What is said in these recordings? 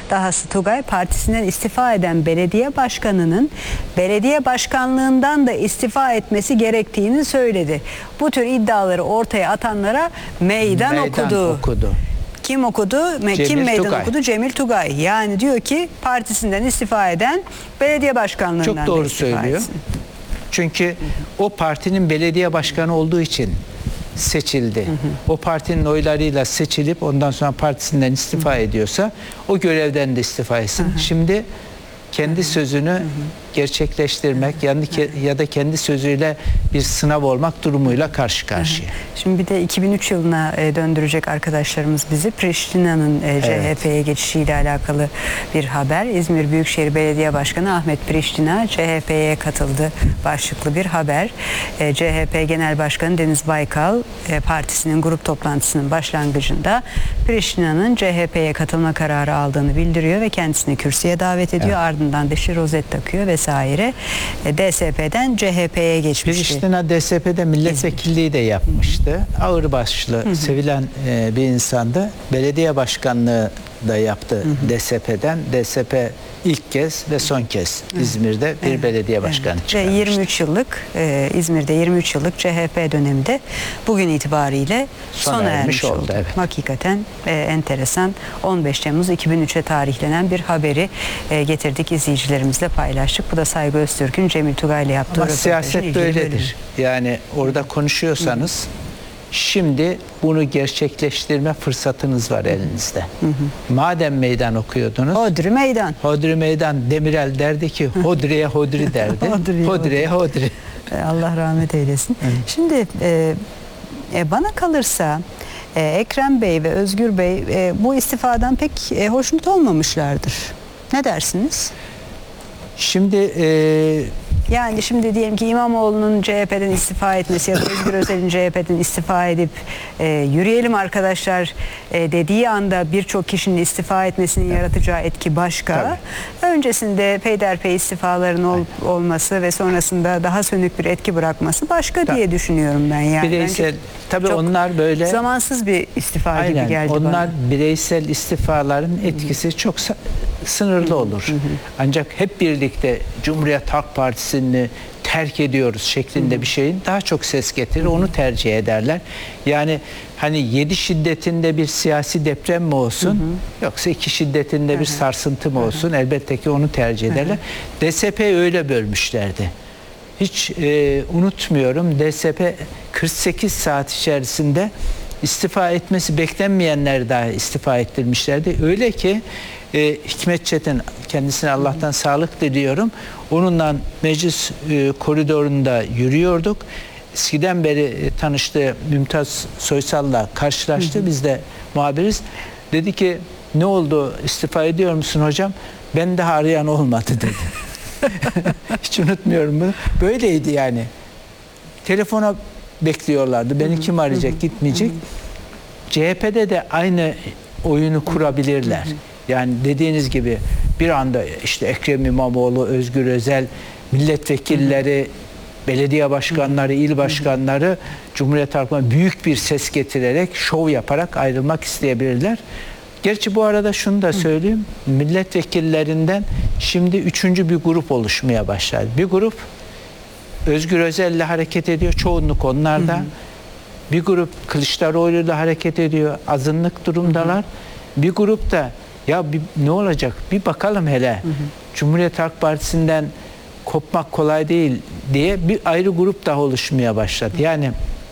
Dahası Tugay partisinden istifa eden belediye başkanının belediye başkanlığından da istifa etmesi gerektiğini söyledi. Bu tür iddiaları ortaya atanlara meydan okudu. Kim okudu? Kim meydan Tugay okudu? Cemil Tugay. Yani diyor ki partisinden istifa eden belediye başkanlığından çok doğru istifa söylüyor. etsin. Çünkü o partinin belediye başkanı olduğu için seçildi. O partinin oylarıyla seçilip ondan sonra partisinden istifa ediyorsa o görevden de istifa etsin. Şimdi kendi sözünü gerçekleştirmek ya da kendi sözüyle bir sınav olmak durumuyla karşı karşıya. Şimdi bir de 2003 yılına döndürecek arkadaşlarımız bizi. Priştina'nın CHP'ye geçişiyle alakalı bir haber. İzmir Büyükşehir Belediye Başkanı Ahmet Priştina CHP'ye katıldı başlıklı bir haber. CHP Genel Başkanı Deniz Baykal partisinin grup toplantısının başlangıcında Priştina'nın CHP'ye katılma kararı aldığını bildiriyor ve kendisini kürsüye davet ediyor. Ardından dışı rozet takıyor vesaire. DSP'den CHP'ye geçmişti. Priştina DSP'de milletvekilliği de yapmıştı. Ağırbaşlı, sevilen bir insandı. Belediye başkanlığı da yaptı DSP'den. DSP ilk kez ve son kez İzmir'de bir belediye başkanı çıkarmıştı. Ve 23 yıllık İzmir'de 23 yıllık CHP döneminde bugün itibariyle sona ermiş oldu. Evet. Hakikaten enteresan. 15 Temmuz 2003'e tarihlenen bir haberi getirdik, izleyicilerimizle paylaştık. Bu da Saygı Öztürk'ün Cemil Tugay'la yaptığı Ama siyaset böyledir. Yani orada konuşuyorsanız şimdi bunu gerçekleştirme fırsatınız var elinizde. Madem meydan okuyordunuz. Hodri meydan. Hodri meydan. Demirel derdi ki hodriye hodri derdi. Hodriye hodri. Allah rahmet eylesin. Şimdi bana kalırsa Ekrem Bey ve Özgür Bey bu istifadan pek hoşnut olmamışlardır. Ne dersiniz? Şimdi yani şimdi diyelim ki İmamoğlu'nun CHP'den istifa etmesi ya da Özgür Özel'in CHP'den istifa edip yürüyelim arkadaşlar dediği anda birçok kişinin istifa etmesinin yaratacağı etki başka. Tabii. Öncesinde peyderpey istifaların olması ve sonrasında daha sönük bir etki bırakması başka diye düşünüyorum ben. Yani bireysel, tabii onlar böyle zamansız bir istifa gibi geldi bana. Onlar bireysel istifaların etkisi çok sınırlı olur. Ancak hep birlikte Cumhuriyet Halk Partisi'ni terk ediyoruz şeklinde bir şeyin daha çok ses getirir. Onu tercih ederler. Yani hani 7 şiddetinde bir siyasi deprem mi olsun yoksa 2 şiddetinde bir sarsıntı mı olsun, elbette ki onu tercih ederler. DSP öyle bölmüşlerdi. Hiç unutmuyorum, DSP 48 saat içerisinde istifa etmesi beklenmeyenler daha istifa ettirmişlerdi. Öyle ki Hikmet Çetin, kendisine Allah'tan sağlık diliyorum, onunla meclis koridorunda yürüyorduk. Eskiden beri tanıştığı Mümtaz Soysal'la karşılaştı. Biz de muhabiriz. Dedi ki ne oldu, istifa ediyor musun hocam? Ben daha arayan olmadı dedi. Hiç unutmuyorum bunu. Böyleydi yani. Telefona bekliyorlardı. Beni kim arayacak, gitmeyecek. CHP'de de aynı oyunu kurabilirler. Yani dediğiniz gibi bir anda işte Ekrem İmamoğlu, Özgür Özel, milletvekilleri, belediye başkanları, il başkanları Cumhuriyet Halk Partisi'ne büyük bir ses getirerek, şov yaparak ayrılmak isteyebilirler. Gerçi bu arada şunu da söyleyeyim. Milletvekillerinden şimdi 3. bir grup oluşmaya başladı. Bir grup Özgür Özel'le hareket ediyor. Çoğunluk onlarda. Bir grup Kılıçdaroğlu'yla hareket ediyor. Azınlık durumdalar. Bir grup da ya ne olacak? Bir bakalım hele. Cumhuriyet Halk Partisi'nden kopmak kolay değil diye bir ayrı grup daha oluşmaya başladı. Yani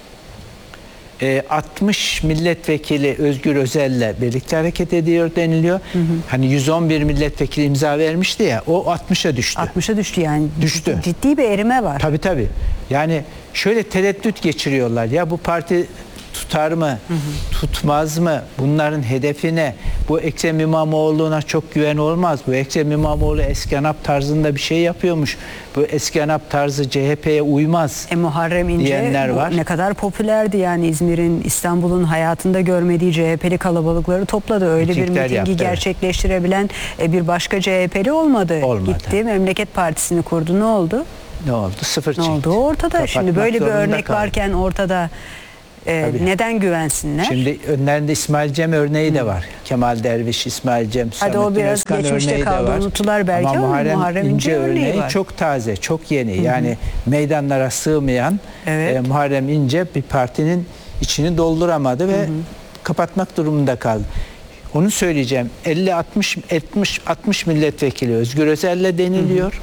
60 milletvekili Özgür Özel'le birlikte hareket ediyor deniliyor. Hani 111 milletvekili imza vermişti ya, o 60'a düştü. 60'a düştü yani. Düştü. Ciddi bir erime var. Tabii. Yani şöyle tereddüt geçiriyorlar. Ya bu parti tutar mı? Tutmaz mı? Bunların hedefi ne? Bu Ekrem İmamoğlu'na çok güven olmaz. Bu Ekrem İmamoğlu eskanap tarzında bir şey yapıyormuş. Bu eskanap tarzı CHP'ye uymaz. Muharrem İnce diyenler var. Ne kadar popülerdi yani, İzmir'in, İstanbul'un hayatında görmediği CHP'li kalabalıkları topladı. Öyle bir mitingi yaptı, gerçekleştirebilen bir başka CHP'li olmadı. Gitti Memleket Partisi'ni kurdu. Ne oldu? Ne oldu? Sıfır ne çekti. oldu ortada. Kapatmak şimdi böyle bir örnek kaldı. Varken ortada Neden güvensinler? Şimdi önlerinde İsmail Cem örneği de var. Kemal Derviş, İsmail Cem, Hadi o Samettin biraz Özkan geçmişte örneği de kaldı, var. unuttular belki ama Muharrem İnce örneği var. çok taze, çok yeni. Yani meydanlara sığmayan Muharrem İnce bir partinin içini dolduramadı ve kapatmak durumunda kaldı. Onu söyleyeceğim. 50-60 milletvekili Özgür Özel'le deniliyor.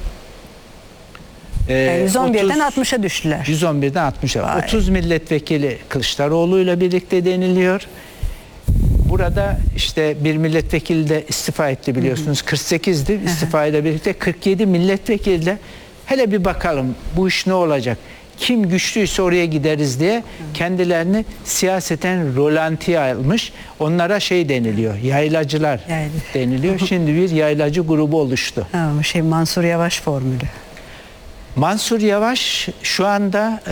111'den 60'a düştüler. 111'den 60'a. 30 milletvekili Kılıçdaroğlu'yla birlikte deniliyor. Burada işte bir milletvekili de istifa etti biliyorsunuz. 48'di istifa ile birlikte 47 milletvekili de hele bir bakalım bu iş ne olacak? Kim güçlüyse oraya gideriz diye kendilerini siyaseten rolantiye almış. Onlara şey deniliyor. Yaylacılar deniliyor. Şimdi bir yaylacı grubu oluştu. Mansur Yavaş formülü. Mansur Yavaş şu anda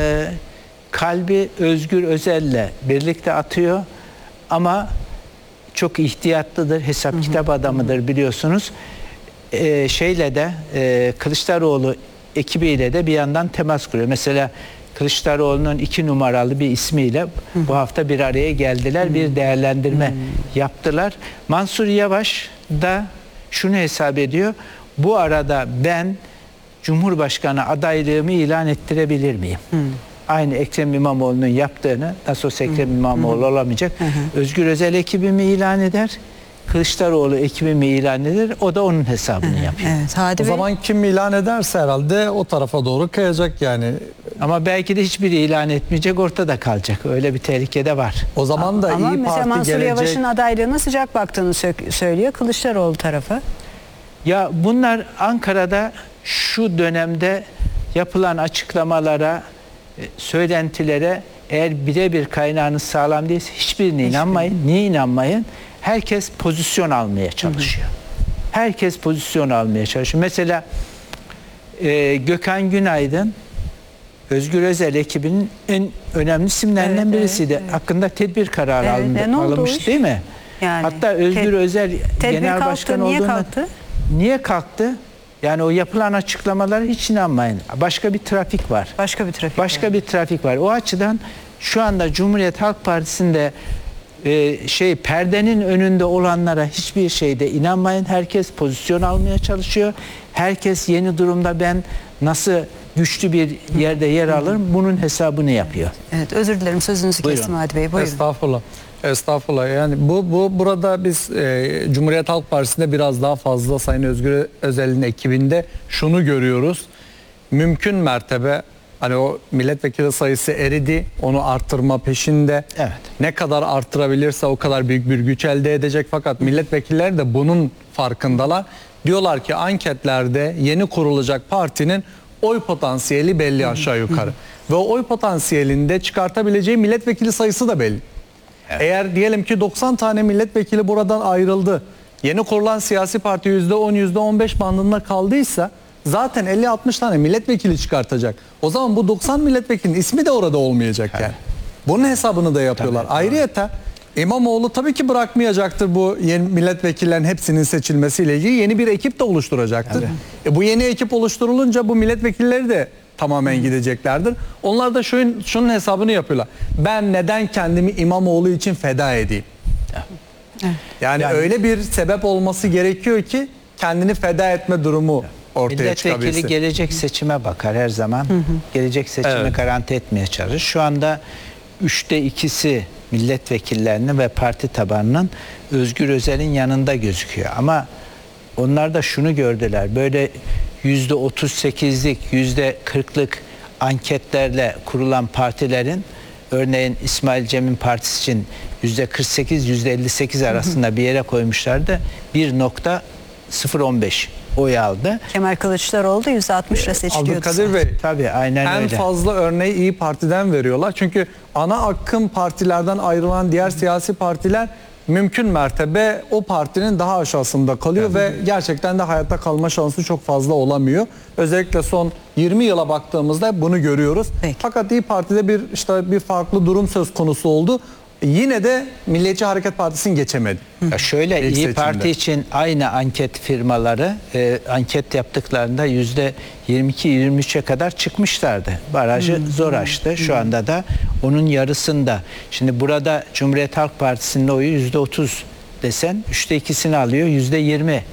kalbi Özgür Özel'le birlikte atıyor ama çok ihtiyatlıdır, hesap kitap adamıdır biliyorsunuz. Şeyle de Kılıçdaroğlu ekibiyle de bir yandan temas kuruyor. Mesela Kılıçdaroğlu'nun 2 numaralı bir ismiyle bu hafta bir araya geldiler, bir değerlendirme yaptılar. Mansur Yavaş da şunu hesap ediyor. Bu arada ben Cumhurbaşkanı adaylığımı ilan ettirebilir miyim? Aynı Ekrem İmamoğlu'nun yaptığını, nasıl olsa Ekrem İmamoğlu olamayacak. Özgür Özel ekibimi ilan eder, Kılıçdaroğlu ekibimi ilan eder, o da onun hesabını yapıyor. O zaman kim ilan ederse herhalde o tarafa doğru kayacak yani. Ama belki de hiçbiri ilan etmeyecek, ortada kalacak. Öyle bir tehlike de var. O zaman da Ama İyi mesela Parti Mansur gelecek. Yavaş'ın adaylığına sıcak baktığını söylüyor Kılıçdaroğlu tarafı. Ya bunlar Ankara'da şu dönemde yapılan açıklamalara, söylentilere eğer birebir kaynağınız sağlam değilse hiçbirine inanmayın. Niye inanmayın? Herkes pozisyon almaya çalışıyor. Herkes pozisyon almaya çalışıyor. Mesela Gökhan Günaydın Özgür Özel ekibinin en önemli isimlerinden birisiydi. Hakkında tedbir kararı alınmış değil mi? Yani, hatta Özgür Özel genel başkan niye olduğunda kalktı? Niye kalktı? Yani o yapılan açıklamalara hiç inanmayın. Başka bir trafik var. Başka bir trafik var. O açıdan şu anda Cumhuriyet Halk Partisi'nde perdenin önünde olanlara hiçbir şeyde inanmayın. Herkes pozisyon almaya çalışıyor. Herkes yeni durumda ben nasıl güçlü bir yerde yer alırım bunun hesabını yapıyor. Evet, özür dilerim sözünüzü kestim Hadi Bey. Buyurun. Estağfurullah. Estağfurullah. Yani burada biz Cumhuriyet Halk Partisi'nde biraz daha fazla Sayın Özgür Özel'in ekibinde şunu görüyoruz. Mümkün mertebe hani o milletvekili sayısı eridi. Onu arttırma peşinde. Evet. Ne kadar arttırabilirse o kadar büyük bir güç elde edecek. Fakat milletvekilleri de bunun farkındalar. Diyorlar ki anketlerde yeni kurulacak partinin oy potansiyeli belli aşağı yukarı. Ve o oy potansiyelinde çıkartabileceği milletvekili sayısı da belli. Evet. Eğer diyelim ki 90 tane milletvekili buradan ayrıldı. Yeni kurulan siyasi parti %10, %15 bandında kaldıysa zaten 50-60 tane milletvekili çıkartacak. O zaman bu 90 milletvekilinin ismi de orada olmayacak yani. Bunun hesabını da yapıyorlar. Ayrıyeten İmamoğlu tabii ki bırakmayacaktır bu yeni milletvekillerin hepsinin seçilmesiyle ilgili yeni bir ekip de oluşturacaktır. Bu yeni ekip oluşturulunca bu milletvekilleri de tamamen gideceklerdir. Onlar da şunun hesabını yapıyorlar. Ben neden kendimi İmamoğlu için feda edeyim? Yani öyle bir sebep olması gerekiyor ki kendini feda etme durumu ortaya çıkabilsin. Milletvekili gelecek seçime bakar her zaman. Gelecek seçimi garanti etmeye çalışır. Şu anda 3'te 2'si milletvekillerinin ve parti tabanının Özgür Özel'in yanında gözüküyor. Ama onlar da şunu gördüler. Böyle %38'lik, %40'lık anketlerle kurulan partilerin örneğin İsmail Cem'in partisi için %48, %58 arasında bir yere koymuşlardı. 1.015 oy aldı. Kemal Kılıçdaroğlu da %60'la seçiliyordu. Abdülkadir Bey, tabii aynen öyle. En fazla örneği İyi Parti'den veriyorlar. Çünkü ana akım partilerden ayrılan diğer siyasi partiler mümkün mertebe o partinin daha aşağısında kalıyor ve gerçekten de hayatta kalma şansı çok fazla olamıyor. Özellikle son 20 yıla baktığımızda bunu görüyoruz. Peki. Fakat İyi Parti'de bir farklı durum söz konusu oldu. Yine de Milliyetçi Hareket Partisi'ni geçemedi. Ya şöyle, İlk İyi seçimde. Parti için aynı anket firmaları anket yaptıklarında %22-23'e kadar çıkmışlardı. Barajı zor aştı. Şu anda da onun yarısında. Şimdi burada Cumhuriyet Halk Partisi'nin oyu %30 desen 3'te 2'sini alıyor, %20